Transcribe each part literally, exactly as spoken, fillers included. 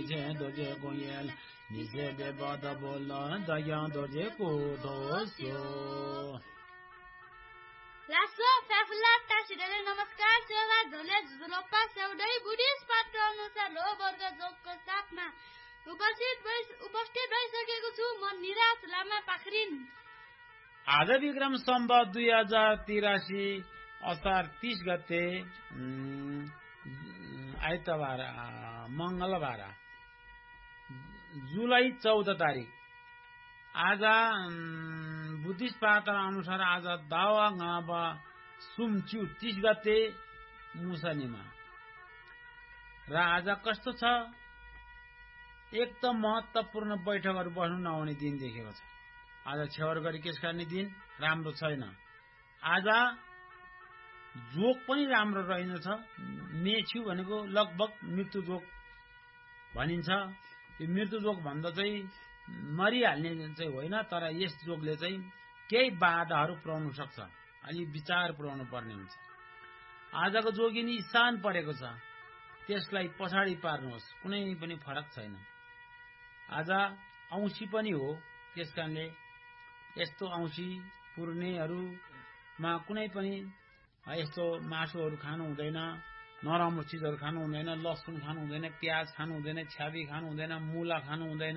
निजे दोजे गोयल निजे बेबद बोल दया दोजे को दोस्यो लासो फेफुला तासिडले नमस्कार सेवा झोले झुलोपा सेउडै बुढिस पात्र अनुसार लो वर्ग जोगको साथमा उपस्थित भइ उपस्थित भइसकेको छु म निराश लामा पाखरिन। आज विक्रम सम्वत दुई हजार तिरासी असार तीस गते आइतबार मंगलबार जुलाई चौध तारिक। आज बुद्धिस्ट पात्र अनुसार आज दावा गाबा सुमच्यु तीस गते मुसनीमा र आज कस्तो छ एकदम महत्वपूर्ण बैठकहरू बस्नु नहुने दिन देखेको छ। आज छेवर गरी केस गर्ने दिन राम्रो छैन। आज जोग पनि राम्रो रहेनछ। मेछु भनेको लगभग मृत्यु जोग भनिन्छ। यो मृत्यु जोग भन्दा चाहिँ मरिहाल्ने चाहिँ होइन, तर यस जोगले चाहिँ केही बाधाहरू पुर्याउन सक्छ। अलि विचार पुर्याउनु पर्ने हुन्छ। आजको जोगिनी ईशान परेको छ, त्यसलाई पछाडि पार्नुहोस्, कुनै पनि फरक छैन। आज औँसी पनि हो, त्यसकारणले यस्तो औँसी पूर्णेहरूमा कुनै पनि यस्तो मासुहरू खानु हुँदैन, नराम्रो चिजहरू खानु हुँदैन, लसुन खानु हुँदैन, प्याज खानु हुँदैन, छ्याबी खानु हुँदैन, मुला खानु हुँदैन।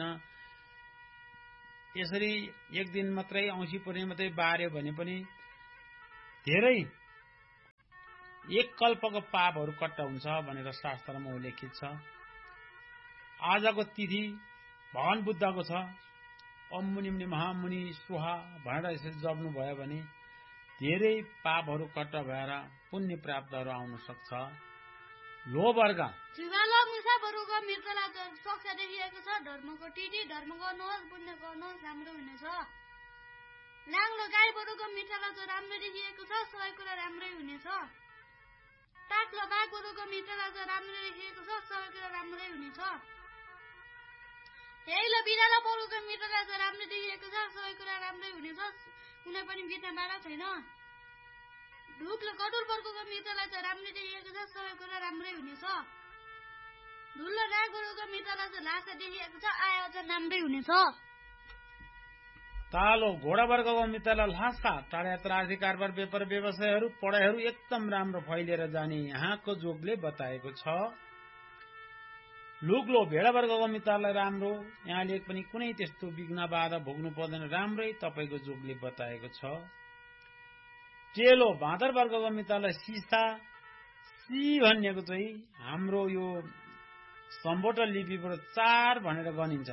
यसरी एक दिन मात्रै औँसी पूर्णे मात्रै बार्यो भने पनि धेरै एक कल्पको पापहरू कट्टा हुन्छ भनेर शास्त्रमा उल्लेखित छ। आजको तिथि भगवान बुद्धको छ। ओम मुनि मुनि महामुनि सुहा भनेर यसरी जप्नु भयो भने धेरै पापहरू कट्टा भएर पुण्य प्राप्तहरू आउन सक्छ। लो वर्ग त्रिवाला मुसाफरको मृतला सक्छ देखिएको छ। धर्मको टिटी धर्म गर्नुहोस्, पुण्य गर्नुहोस्, राम्रो हुनेछ। लाङ्लो गाई बरुको मृतला चाहिँ राम्रो देखिएको छ, सबै कुरा राम्रै हुनेछ। ताक्लो बाघ बरुको मृतला चाहिँ राम्रो देखिएको छ, सबै कुरा राम्रै हुनेछ। हेलो बिरालो बरुको मृतला चाहिँ राम्रो देखिएको छ, सबै कुरा राम्रै हुनेछ, कुनै पनि बित्ने बाधा छैन। ढुक्लो कटुल वर्गको मृतलाई चाहिँ राम्रो देखिएको छ, सबै कुरा राम्रै हुनेछ। धुलो राग बरुको मृतलाई चाहिँ लासा देखिएको छ, आयो चाहिँ राम्रै हुनेछ। तालो घोडा वर्गको मित्रलाई लासा टाढायात्रा आर्थिक कारोबार व्यापार व्यवसायहरू पढाइहरू एकदम राम्रो फैलिएर जाने यहाँको जोगले बताएको छ। लुग्लो भेडा वर्गको मित्रलाई राम्रो, यहाँले पनि कुनै त्यस्तो विघ्न बाधा भोग्नु पर्दैन, राम्रै तपाईको जोगले बताएको छ। चेलो बाँदर वर्गको मित्रलाई सिसा सी भनेको चाहिँ हाम्रो यो सम्बोट लिपिबाट चार भनेर गनिन्छ।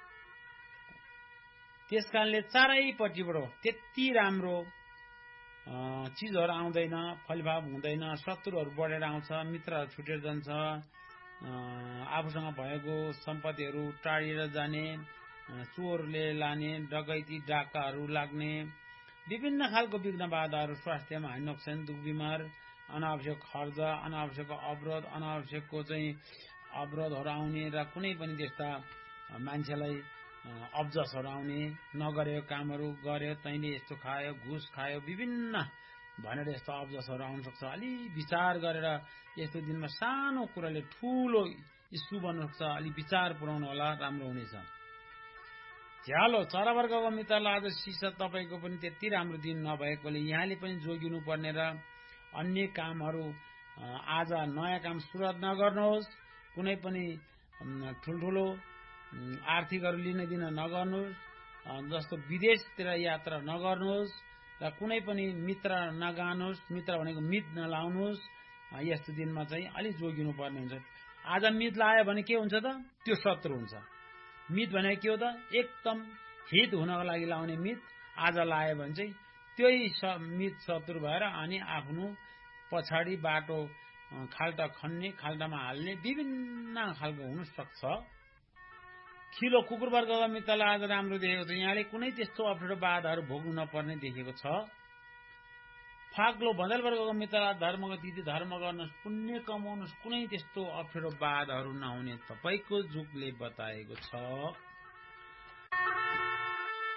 त्यसकारणले चारैपट्टिबाट त्यति राम्रो चिजहरू आउँदैन, फलभाव हुँदैन, शत्रुहरू बढेर आउँछ, मित्रहरू छुटेर जान्छ, आफूसँग भएको सम्पत्तिहरू टाढिएर जाने, चोरले लाने, डकैती डाकाहरू लाग्ने, विभिन्न खालको विघ्न बाधाहरू, स्वास्थ्यमा हानि नोक्सान, दुख बिमार, अनावश्यक खर्च, अनावश्यक अवरोध, अनावश्यकको चाहिँ अवरोधहरू आउने र कुनै पनि त्यस्ता मान्छेलाई अब्जसहरू आउने, नगरेको कामहरू गर्यो, तैँले यस्तो खायो, घुस खायो, विभिन्न भनेर यस्तो अब्जसहरू आउन सक्छ। अलि विचार गरेर यस्तो दिनमा सानो कुराले ठूलो इस्यु बन्न सक्छ। अलि विचार पुर्याउनु होला, राम्रो हुनेछ। झ्यालो चरा वर्गको मित्रलाई आज शिष्य तपाईँको पनि त्यति राम्रो दिन नभएकोले यहाँले पनि जोगिनु पर्ने र अन्य कामहरू आज नयाँ काम सुरुवात नगर्नुहोस्। कुनै पनि ठुल्ठुलो आर्थिकहरू लिन दिन नगर्नुहोस्, जस्तो विदेशतिर यात्रा नगर्नुहोस् र कुनै पनि मित्र नगानुहोस्, मित्र भनेको मित नलाउनुहोस्। यस्तो दिनमा चाहिँ अलि जोगिनु पर्ने हुन्छ। आज मित लायो भने के हुन्छ त? त्यो शत्रु हुन्छ। मित भनेको के हो त? एकदम हित हुनको लागि लाउने मित आज लायो भने चाहिँ त्यही मित शत्रु भएर अनि आफ्नो पछाडि बाटो खाल्टा खन्ने, खाल्टामा हाल्ने विभिन्न खालको हुन सक्छ। खिलो कुकुर वर्गका मित्रलाई आज राम्रो देखेको छ। यहाँले कुनै त्यस्तो अप्ठ्यारो बाधाहरू भोग्नु नपर्ने देखेको छ। फाग्लो बँदेल वर्गको मित्रलाई धर्मको तिथि धर्म गर्नुहोस्, पुण्य कमाउनुहोस्, कुनै त्यस्तो अप्ठ्यारो बाधाहरू नहुने तपाईँको जुगले बताएको छ।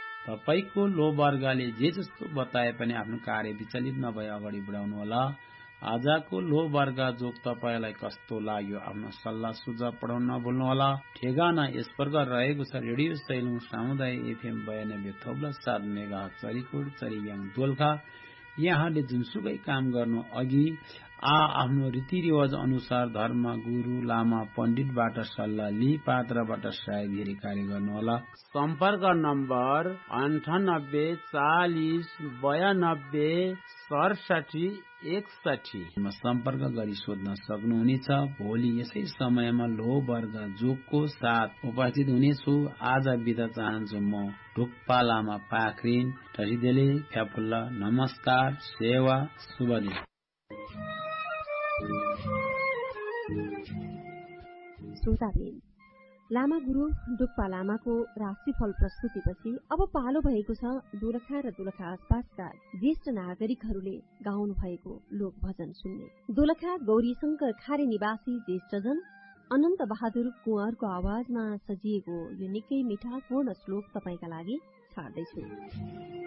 तपाईँको लो वर्गले जे जस्तो बताए पनि आफ्नो कार्य विचलित नभए अगाडि बढाउनु होला। आजको लो वर्ग जोक तपाईँलाई कस्तो लाग्यो? आफ्नो सल्लाह सुझाव पठाउन नभुल्नुहोला। ठेगाना यस प्रकार रहेको छ। रेडियो सैलुङ सामुदायिक एफएम बयानब्बे थोप्ला सात मेगा चरीकोट चरीयाङ दोलखा। यहाँले जुनसुकै काम गर्नु अघि आ आफ्नो रीतिरिवाज अनुसार धर्म गुरु लामा पण्डितबाट सल्लाह लिई पात्रबाट सायद कार्य गर्नुहोला। सम्पर्क नम्बर अन्ठानब्बे चालिस बयानब्बे सडसठी एकसठी सम्पर्क गरी सोध्न सक्नुहुनेछ। भोलि यसै समयमा लो वर्ग जोगको साथ उपस्थित हुनेछु। आज बिदा चाहन्छु म ढुक्पा लामा पाखरिन टसिदेले फ्याफुल्ला। नमस्कार, सेवा, शुभ दिन। श्रोताबिन, लामा गुरु डुक्पा लामाको राशिफल प्रस्तुतिपछि अब पालो भएको छ दोलखा र दोलखा आसपासका ज्येष्ठ नागरिकहरूले गाउनु भएको लोक भजन सुन्ने। दोलखा गौरी शंकर खारे निवासी ज्येष्ठजन अनन्त बहादुर कुँवरको आवाजमा सजिएको यो निकै मिठासपूर्ण श्लोक तपाईका लागि छाड्दैछु।